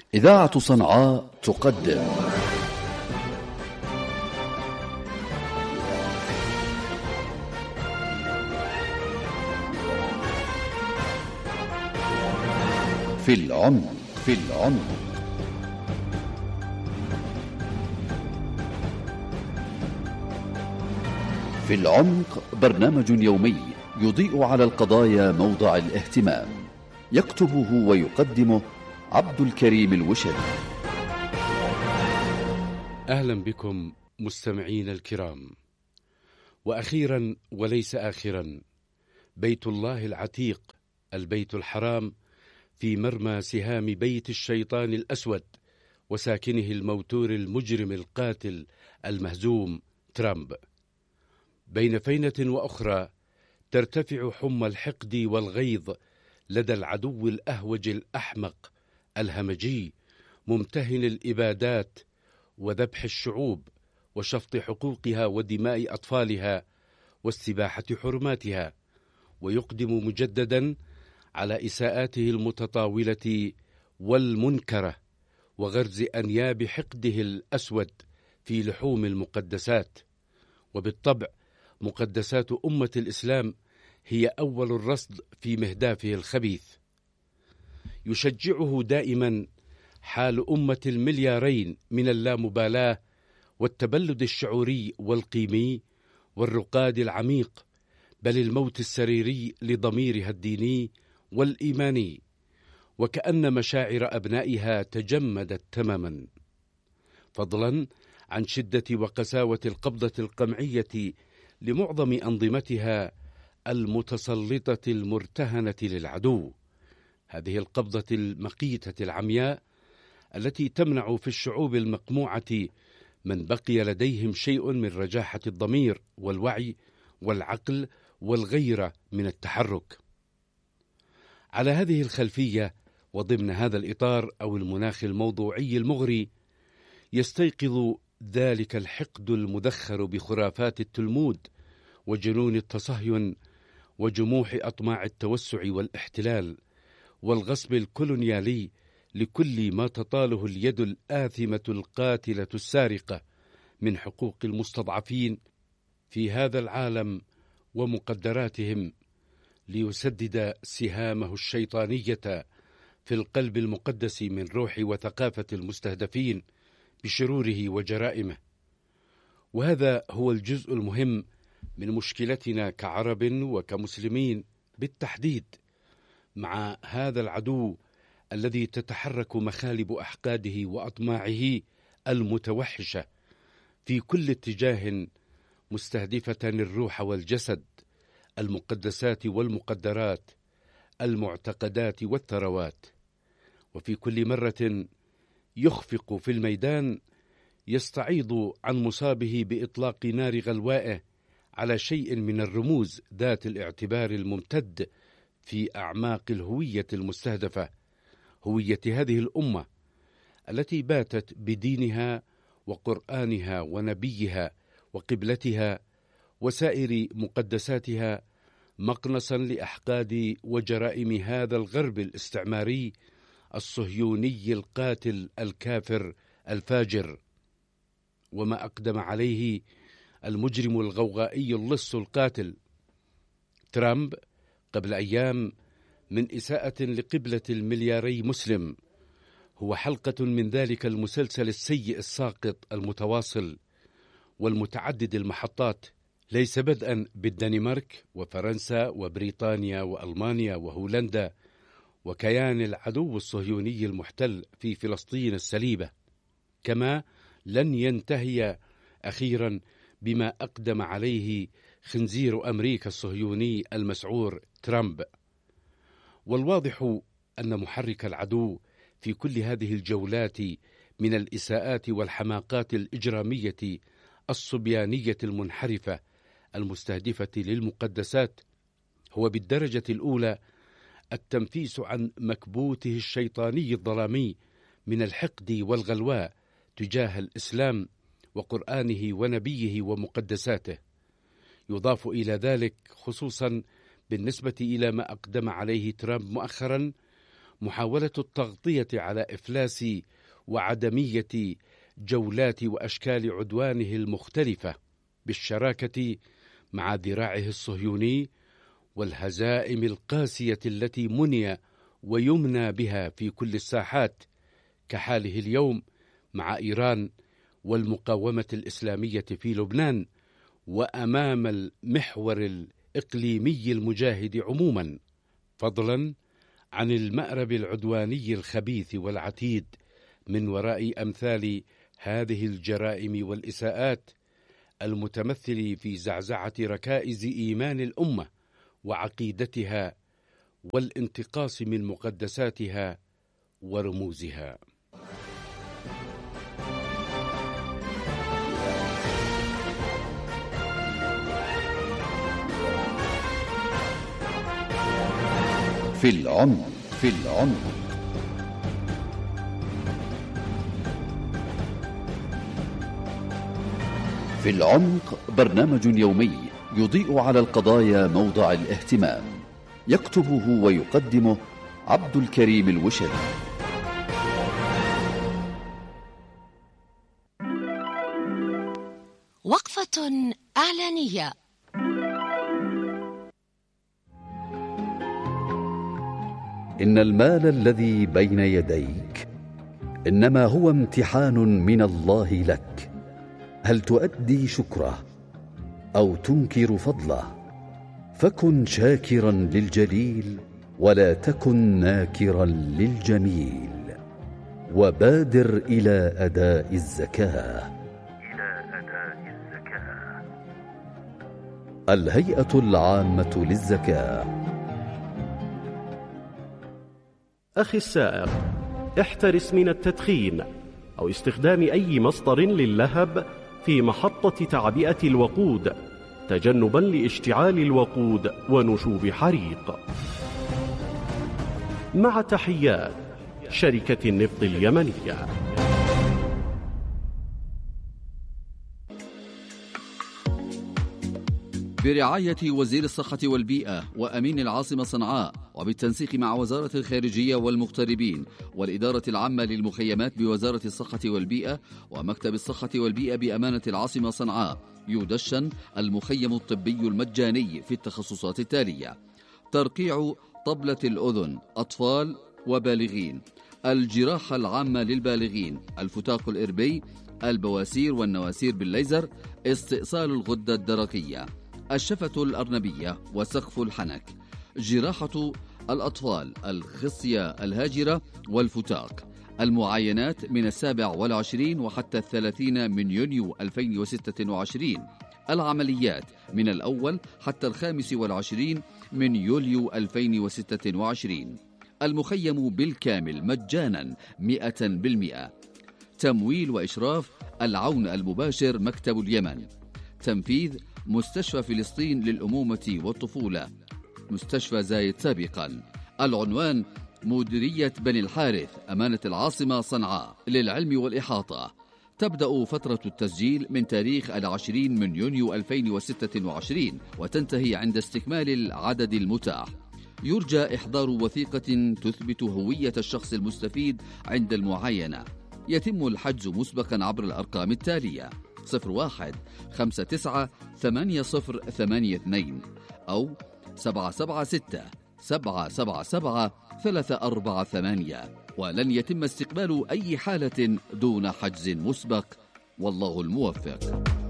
إذاعة صنعاء تقدم في العمق. في العمق برنامج يومي يضيء على القضايا موضع الاهتمام، يكتبه ويقدمه عبد الكريم الوشري. أهلا بكم مستمعين الكرام. وأخيرا وليس آخرا، بيت الله العتيق، البيت الحرام، في مرمى سهام بيت الشيطان الأسود وساكنه الموتور المجرم القاتل المهزوم ترامب. بين فينة وأخرى ترتفع حمى الحقد والغيظ لدى العدو الأهوج الأحمق الهمجي، ممتهن الإبادات وذبح الشعوب وشفط حقوقها ودماء أطفالها واستباحة حرماتها، ويقدم مجددا على إساءاته المتطاولة والمنكرة وغرز أنياب حقده الأسود في لحوم المقدسات. وبالطبع مقدسات أمة الإسلام هي أول الرصد في مهدافه الخبيث. يشجعه دائما حال أمة المليارين من اللامبالاة والتبلد الشعوري والقيمي والرقاد العميق، بل الموت السريري لضميرها الديني والإيماني، وكأن مشاعر أبنائها تجمدت تماما، فضلا عن شدة وقساوة القبضة القمعية لمعظم أنظمتها المتسلطة المرتهنة للعدو. هذه القبضة المقيتة العمياء التي تمنع في الشعوب المقموعة من بقي لديهم شيء من رجاحة الضمير والوعي والعقل والغيرة من التحرك. على هذه الخلفية وضمن هذا الإطار أو المناخ الموضوعي المغري، يستيقظ ذلك الحقد المدخر بخرافات التلمود وجنون التصهين وجموح أطماع التوسع والاحتلال والغصب الكولونيالي لكل ما تطاله اليد الآثمة القاتلة السارقة من حقوق المستضعفين في هذا العالم ومقدراتهم، ليسدد سهامه الشيطانية في القلب المقدس من روح وثقافة المستهدفين بشروره وجرائمه. وهذا هو الجزء المهم من مشكلتنا كعرب وكمسلمين بالتحديد مع هذا العدو الذي تتحرك مخالب أحقاده وأطماعه المتوحشة في كل اتجاه، مستهدفة الروح والجسد، المقدسات والمقدرات، المعتقدات والثروات. وفي كل مرة يخفق في الميدان يستعيض عن مصابه بإطلاق نار غلوائه على شيء من الرموز ذات الاعتبار الممتد في أعماق الهوية المستهدفة، هوية هذه الأمة التي باتت بدينها وقرآنها ونبيها وقبلتها وسائر مقدساتها مقنصا لأحقاد وجرائم هذا الغرب الاستعماري الصهيوني القاتل الكافر الفاجر، وما أقدم عليه المجرم الغوغائي اللص القاتل ترامب قبل أيام من إساءة لقبلة الملياري مسلم هو حلقة من ذلك المسلسل السيء الساقط المتواصل والمتعدد المحطات، ليس بدءا بالدنمارك وفرنسا وبريطانيا وألمانيا وهولندا وكيان العدو الصهيوني المحتل في فلسطين السليبة، كما لن ينتهي أخيرا بما أقدم عليه خنزير أمريكا الصهيوني المسعور ترامب. والواضح أن محرك العدو في كل هذه الجولات من الإساءات والحماقات الإجرامية الصبيانية المنحرفة المستهدفة للمقدسات هو بالدرجة الأولى التنفيس عن مكبوته الشيطاني الظلامي من الحقد والغلواء تجاه الإسلام وقرآنه ونبيه ومقدساته. يضاف إلى ذلك، خصوصا بالنسبة إلى ما أقدم عليه ترامب مؤخرا، محاولة التغطية على إفلاس وعدمية جولات وأشكال عدوانه المختلفة بالشراكة مع ذراعه الصهيوني والهزائم القاسية التي مني ويمنى بها في كل الساحات، كحاله اليوم مع إيران والمقاومة الإسلامية في لبنان، وأمام المحور الإقليمي المجاهد عموما، فضلا عن المأرب العدواني الخبيث والعتيد من وراء أمثال هذه الجرائم والإساءات المتمثل في زعزعة ركائز إيمان الأمة وعقيدتها والانتقاص من مقدساتها ورموزها. في العمق. في العمق. في العمق برنامج يومي يضيء على القضايا موضع الاهتمام، يكتبه ويقدمه عبد الكريم الوشري. وقفة إعلانية. إن المال الذي بين يديك إنما هو امتحان من الله لك، هل تؤدي شكره أو تنكر فضله؟ فكن شاكرا للجليل ولا تكن ناكرا للجميل، وبادر إلى أداء الزكاة. الهيئة العامة للزكاة. أخي السائق، احترس من التدخين أو استخدام أي مصدر للهب في محطة تعبئة الوقود، تجنبا لاشتعال الوقود ونشوب حريق. مع تحيات شركة النفط اليمنية. برعاية وزير الصحة والبيئة وأمين العاصمة صنعاء، وبالتنسيق مع وزارة الخارجية والمغتربين والإدارة العامة للمخيمات بوزارة الصحة والبيئة ومكتب الصحة والبيئة بأمانة العاصمة صنعاء، يدشن المخيم الطبي المجاني في التخصصات التالية: ترقيع طبلة الأذن أطفال وبالغين، الجراحة العامة للبالغين، الفتاق الإربي، البواسير والنواسير بالليزر، استئصال الغدة الدرقية، الشفة الأرنبية وسقف الحنك، جراحة الأطفال، الخصية الهاجرة والفتاق، المعاينات من 27 وحتى 30 من يونيو 2026، العمليات من الأول حتى 25 من يوليو 2026. المخيم بالكامل مجانا 100%. تمويل وإشراف العون المباشر مكتب اليمن. تنفيذ مستشفى فلسطين للأمومة والطفولة، مستشفى زايد سابقا. العنوان مديرية بني الحارث، أمانة العاصمة صنعاء. للعلم والإحاطة، تبدأ فترة التسجيل من تاريخ 20 من يونيو 2026 وتنتهي عند استكمال العدد المتاح. يرجى إحضار وثيقة تثبت هوية الشخص المستفيد عند المعاينة. يتم الحجز مسبقا عبر الأرقام التالية: 01-59-8082 أو 776-777-348، ولن يتم استقبال أي حالة دون حجز مسبق، والله الموفق.